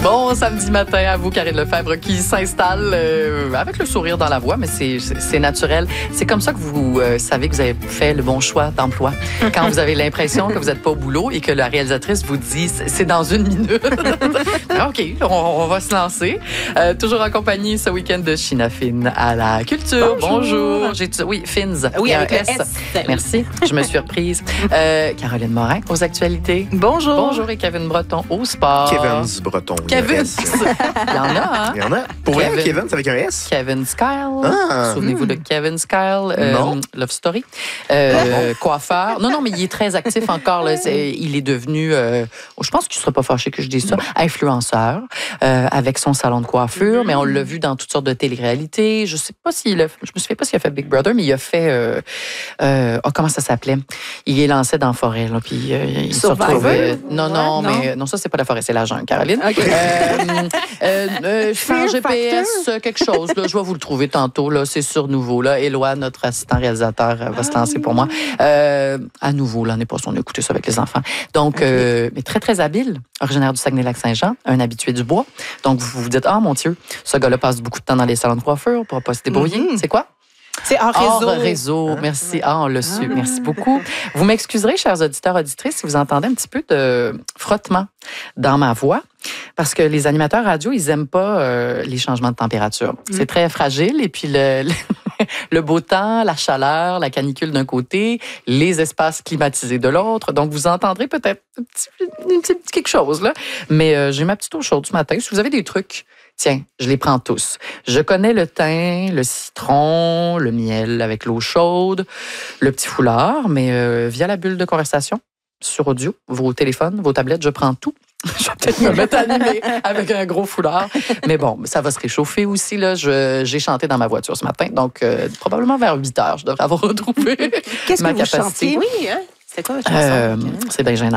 Bon samedi matin à vous, Karine Lefebvre, qui s'installe avec le sourire dans la voix, mais c'est naturel. C'est comme ça que vous savez que vous avez fait le bon choix d'emploi. Quand vous avez l'impression que vous n'êtes pas au boulot et que la réalisatrice vous dit « c'est dans 1 minute ». OK, on va se lancer. Toujours en compagnie ce week-end de China Fine à la culture. Bonjour. Oui, Fins. Oui, avec le S. Merci, je me suis reprise. Caroline Morin aux actualités. Bonjour. Bonjour et Kevin Breton au sport. Kevin's Breton. Kevin. Il y en a, hein? Il y en a. Pour vrai, Kevin, c'est avec un S? Kevin Skyle. Souvenez-vous de Kevin Skyle. Non. Love Story. Coiffeur. Non, mais il est très actif encore. Là. Il est devenu, je pense qu'il ne sera pas fâché que je dise ça, influenceur avec son salon de coiffure. Mais on l'a vu dans toutes sortes de télé-réalités. Je me souviens pas s'il a fait Big Brother, mais il a fait, comment ça s'appelait? Il est lancé dans la forêt. Là, puis il se retrouvait. Non, ça, c'est pas la forêt, c'est la jungle, Caroline. Okay. Faire GPS, quelque chose. Là, je vais vous le trouver tantôt. Là, c'est sur Nouveau. Là. Éloi, notre assistant réalisateur, va se lancer pour moi. À Nouveau, l'année passée, on a écouté ça avec les enfants. Donc, mais très, très habile. Originaire du Saguenay-Lac-Saint-Jean, un habitué du bois. Donc, vous vous dites, mon Dieu, ce gars-là passe beaucoup de temps dans les salons de coiffure pour ne pas se débrouiller. C'est quoi? C'est hors réseau. Merci. On l'a su. Merci beaucoup. Vous m'excuserez, chers auditeurs, auditrices, si vous entendez un petit peu de frottement dans ma voix, parce que les animateurs radio, ils n'aiment pas les changements de température. C'est très fragile. Et puis, le beau temps, la chaleur, la canicule d'un côté, les espaces climatisés de l'autre. Donc, vous entendrez peut-être un petit quelque chose, là. Mais j'ai ma petite eau chaude ce matin. Si vous avez des trucs, tiens, je les prends tous. Je connais le thym, le citron, le miel avec l'eau chaude, le petit foulard, mais via la bulle de conversation, sur audio, vos téléphones, vos tablettes, je prends tout. Je vais peut-être me mettre à animer avec un gros foulard. Mais bon, ça va se réchauffer aussi. Là. J'ai chanté dans ma voiture ce matin, donc probablement vers 8 heures, je devrais avoir retrouvé ma capacité. Oui, hein? C'est quoi votre chanson? C'est bien gênant.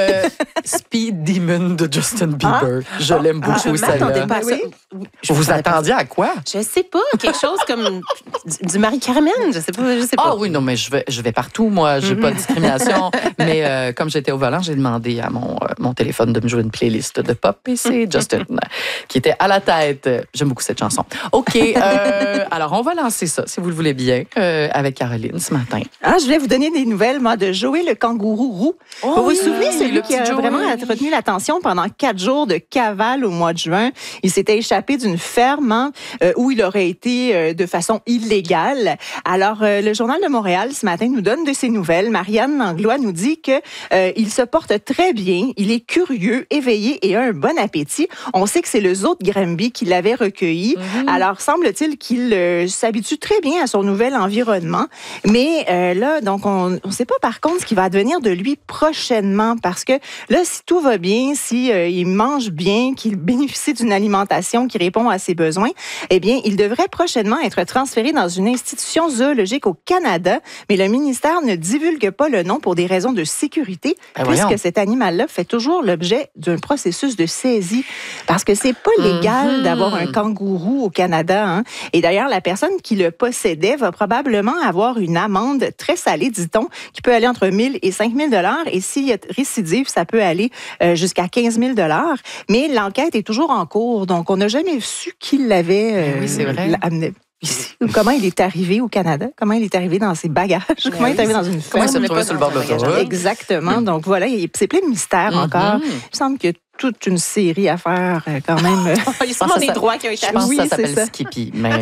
Speed Demon de Justin Bieber. Je l'aime beaucoup, celle-là. Vous vous attendiez à quoi? Je sais pas. Quelque chose comme du Marie-Carmen. Je sais pas. Ah oui, non, mais je vais partout, moi. J'ai pas de discrimination. Mais comme j'étais au volant, j'ai demandé à mon téléphone de me jouer une playlist de pop et c'est Justin qui était à la tête. J'aime beaucoup cette chanson. OK. Alors, on va lancer ça, si vous le voulez bien, avec Caroline ce matin. Je voulais vous donner des nouvelles, moi, de Joey le kangourou roux. Vous vous souvenez, celui qui a vraiment retenu l'attention pendant 4 jours de cavale au mois de juin. Il s'était échappé d'une ferme où il aurait été de façon illégale. Alors, le Journal de Montréal, ce matin, nous donne de ses nouvelles. Marianne Langlois nous dit que il se porte très bien, il est curieux, éveillé et a un bon appétit. On sait que c'est le zoo de Granby qui l'avait recueilli. Alors, semble-t-il qu'il s'habitue très bien à son nouvel environnement. Mais là, donc, on ne sait pas par contre ce qui va advenir de lui prochainement, parce que là, si tout va bien, si il mange bien, qu'il bénéficie d'une alimentation qui répond à ses besoins, eh bien, il devrait prochainement être transféré dans une institution zoologique au Canada, mais le ministère ne divulgue pas le nom pour des raisons de sécurité, puisque cet animal-là fait toujours l'objet d'un processus de saisie, parce que c'est pas légal d'avoir un kangourou au Canada, hein. Et d'ailleurs, la personne qui le possédait va probablement avoir une amende très salée, dit-on, qui peut aller entre 1 000 et 5 000 $. Et s'il y a récidive, ça peut aller jusqu'à 15 000 $. Mais l'enquête est toujours en cours. Donc, on n'a jamais su qui l'avait amené. Comment il est arrivé au Canada? Comment il est arrivé dans ses bagages? Comment il est arrivé dans une ferme? Comment il s'est retrouvé sur le bord de l'autoroute? Exactement. Donc, voilà, c'est plein de mystères encore. Il me semble que toute une série à faire quand même. Il y a sûrement des droits qui ont été achetés. Je pense que ça s'appelle ça. Skippy. Mais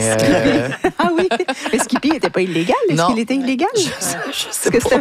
Ah oui, mais Skippy n'était pas illégal. Est-ce qu'il était illégal? Je sais pas.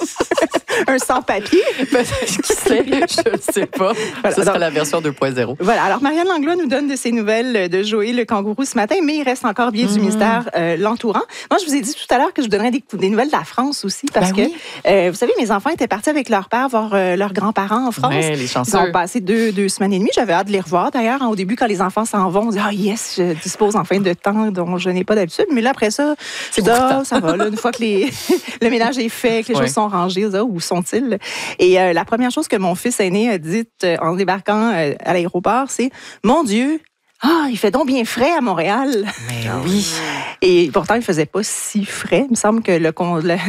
Un sans-papier? Qui sait? Je ne sais pas. Voilà, ça serait la version 2.0. Voilà. Alors, Marianne Langlois nous donne de ses nouvelles de Joey le kangourou ce matin, mais il reste encore bien du mystère l'entourant. Moi, je vous ai dit tout à l'heure que je vous donnerais des nouvelles de la France aussi, parce que, vous savez, mes enfants étaient partis avec leur père voir leurs grands-parents en France. Ouais, les chanceux. Ils ont passé 2 semaines et demie. J'avais hâte de les revoir, d'ailleurs. Au début, quand les enfants s'en vont, on dit « Ah, yes, je dispose enfin de temps dont je n'ai pas d'habitude. » Mais là, après ça, ça va. Là, une fois que le ménage est fait, que les choses sont rangées, où sont-ils? Et la première chose que mon fils aîné a dite en débarquant à l'aéroport, c'est « Mon Dieu, il fait donc bien frais à Montréal. Mais oui. Et pourtant, il faisait pas si frais. Il me semble que la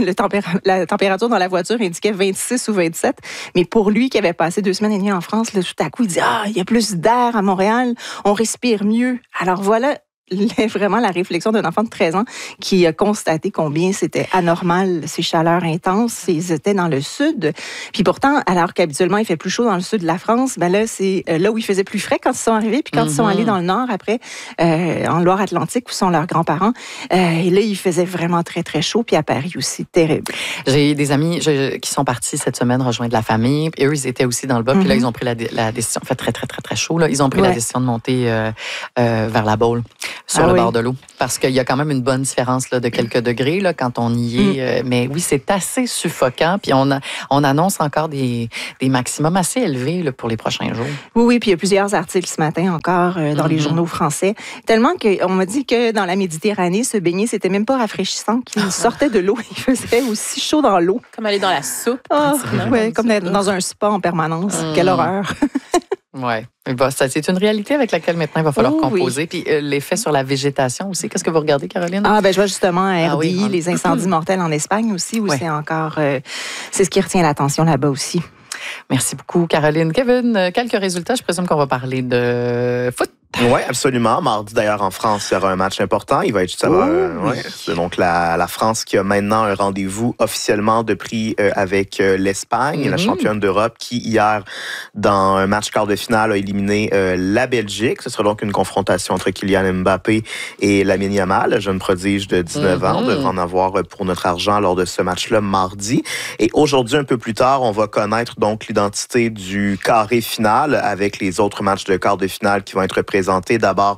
température dans la voiture indiquait 26 ou 27. Mais pour lui, qui avait passé 2 semaines et demie en France, là, tout à coup, il dit « il y a plus d'air à Montréal, on respire mieux. » Alors voilà vraiment la réflexion d'un enfant de 13 ans qui a constaté combien c'était anormal, ces chaleurs intenses. Ils étaient dans le sud. Puis pourtant, alors qu'habituellement, il fait plus chaud dans le sud de la France, ben là, c'est là où il faisait plus frais quand ils sont arrivés. Puis quand ils sont allés dans le nord, après, en Loire-Atlantique, où sont leurs grands-parents, et là, il faisait vraiment très, très chaud. Puis à Paris aussi, terrible. J'ai des amis qui sont partis cette semaine rejoindre la famille. Et eux, ils étaient aussi dans le bas. Puis là, ils ont pris la décision. Il fait très, très, très, très chaud. Là. Ils ont pris la décision de monter vers la Baule. Sur le bord de l'eau. Parce qu'il y a quand même une bonne différence là, de quelques degrés là, quand on y est. Mais oui, c'est assez suffocant. Puis on annonce encore des maximums assez élevés là, pour les prochains jours. Oui, puis il y a plusieurs articles ce matin encore dans les journaux français. Tellement qu'on m'a dit que dans la Méditerranée, se baigner, c'était même pas rafraîchissant, qu'il sortait de l'eau. Il faisait aussi chaud dans l'eau. Comme aller dans la soupe. Oui, comme dans un spa en permanence. Quelle horreur. Oui. C'est une réalité avec laquelle maintenant il va falloir composer. Puis l'effet sur la végétation aussi. Qu'est-ce que vous regardez, Caroline? Je vois justement à Erdi, les incendies mortels en Espagne aussi, où c'est encore... c'est ce qui retient l'attention là-bas aussi. Merci beaucoup, Caroline. Kevin, quelques résultats. Je présume qu'on va parler de foot. Oui, absolument. Mardi, d'ailleurs, en France, il y aura un match important. Il va être justement... c'est donc la France qui a maintenant un rendez-vous officiellement de prix avec l'Espagne, la championne d'Europe, qui, hier, dans un match quart de finale, a éliminé la Belgique. Ce sera donc une confrontation entre Kylian Mbappé et Lamine Yamal, le jeune prodige de 19 ans. On devrait en avoir pour notre argent lors de ce match-là mardi. Et aujourd'hui, un peu plus tard, on va connaître donc l'identité du carré final avec les autres matchs de quart de finale qui vont être présentés. D'abord,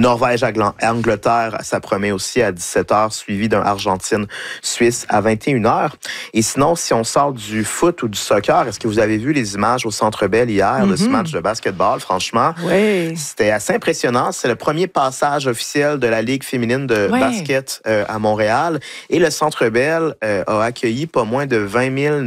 Norvège-Angleterre, ça promet aussi à 17h, suivi d'un Argentine-Suisse à 21h. Et sinon, si on sort du foot ou du soccer, est-ce que vous avez vu les images au Centre Bell hier de ce match de basketball? Franchement, c'était assez impressionnant. C'est le premier passage officiel de la Ligue féminine de basket à Montréal. Et le Centre Bell a accueilli pas moins de 20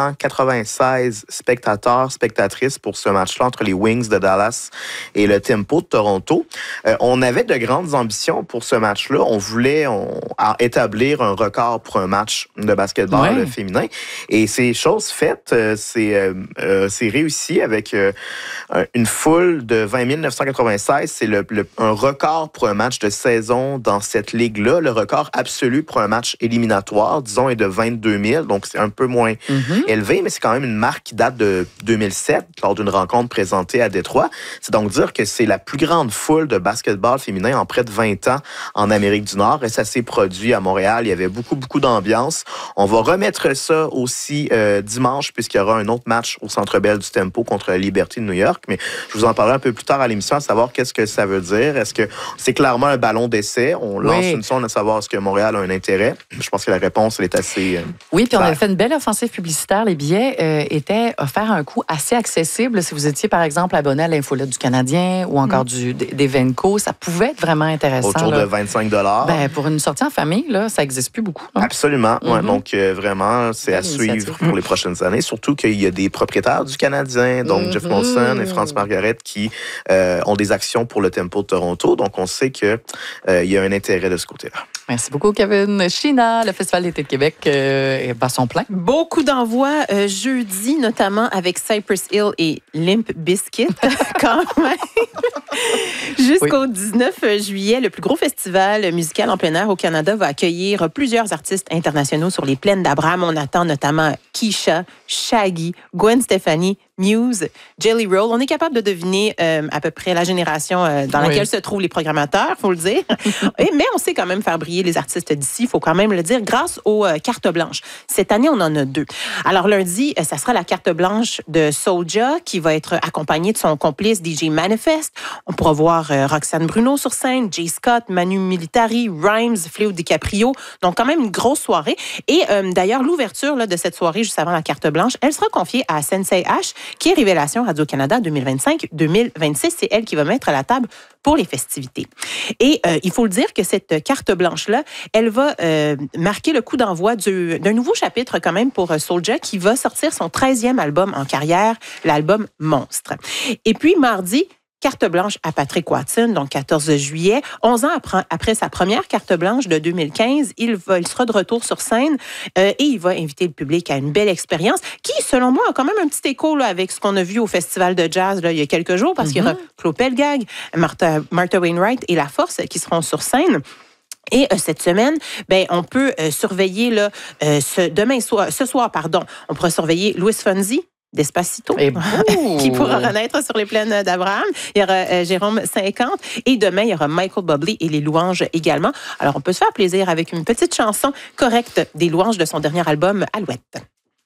996 spectateurs, spectatrices pour ce match-là entre les Wings de Dallas et le Tempo de Toronto. On avait de grandes ambitions pour ce match-là. On voulait établir un record pour un match de basketball féminin. Et c'est chose faite. C'est réussi avec une foule de 20 996. C'est un record pour un match de saison dans cette ligue-là. Le record absolu pour un match éliminatoire, disons, est de 22 000. Donc, c'est un peu moins élevé, mais c'est quand même une marque qui date de 2007, lors d'une rencontre présentée à Détroit. C'est donc dire que c'est la plus grande foule de basketball féminin en près de 20 ans en Amérique du Nord. Et ça s'est produit à Montréal. Il y avait beaucoup, beaucoup d'ambiance. On va remettre ça aussi dimanche, puisqu'il y aura un autre match au Centre Bell du Tempo contre la Liberty de New York. Mais je vous en parlerai un peu plus tard à l'émission, à savoir qu'est-ce que ça veut dire. Est-ce que c'est clairement un ballon d'essai? On lance une sonde à savoir est-ce que Montréal a un intérêt. Je pense que la réponse, elle est assez... Oui, puis on a fait une belle offensive publicitaire. Les billets étaient offerts à un coût assez accessible. Si vous étiez, par exemple, abonné à l'Infolette du Canadien ou encore des Venco, ça pouvait être vraiment intéressant. Autour de 25 $. Pour une sortie en famille, là, ça n'existe plus beaucoup. Hein? Absolument. Donc, vraiment, c'est à suivre pour les prochaines années. Surtout qu'il y a des propriétaires du Canadien, donc Jeff Molson et France Margaret, qui ont des actions pour le Tempo de Toronto. Donc, on sait qu'il y a un intérêt de ce côté-là. Merci beaucoup, Kevin. China, le Festival d'été de Québec bat son plein. Beaucoup d'envois jeudi, notamment avec Cypress Hill et Limp Bizkit, quand même. Jusqu'au 19 juillet, le plus gros festival musical en plein air au Canada va accueillir plusieurs artistes internationaux sur les plaines d'Abraham. On attend notamment Keisha, Shaggy, Gwen Stefani, Muse, Jelly Roll. On est capable de deviner à peu près la génération dans laquelle se trouvent les programmateurs, faut le dire. Mais on sait quand même faire briller les artistes d'ici, faut quand même le dire, grâce aux cartes blanches. Cette année, on en a 2. Alors lundi, ça sera la carte blanche de Soulja qui va être accompagnée de son complice DJ Manifest. On pourra voir Roxane Bruno sur scène, Jay Scott, Manu Militari, Rhymes, Fléau DiCaprio. Donc quand même une grosse soirée. Et d'ailleurs, l'ouverture là, de cette soirée, juste avant la carte blanche, elle sera confiée à Sensei H, qui est Révélation Radio-Canada 2025-2026. C'est elle qui va mettre à la table pour les festivités. Et il faut le dire que cette carte blanche-là, elle va marquer le coup d'envoi d'un nouveau chapitre quand même pour Soulja, qui va sortir son 13e album en carrière, l'album Monstre. Et puis mardi, carte blanche à Patrick Watson, donc 14 juillet. 11 ans après sa première carte blanche de 2015, il sera de retour sur scène et il va inviter le public à une belle expérience qui, selon moi, a quand même un petit écho là, avec ce qu'on a vu au Festival de jazz là, il y a quelques jours, parce qu'il y aura Claude Pelgag, Martha Wainwright et La Force qui seront sur scène. Et cette semaine, on peut surveiller là, ce soir, on pourra surveiller Luis Fonsi, Despacito, qui pourra renaître sur les plaines d'Abraham. Il y aura Jérôme 50. Et demain, il y aura Michael Bublé et les Louanges également. Alors, on peut se faire plaisir avec une petite chanson correcte des Louanges de son dernier album, Alouette.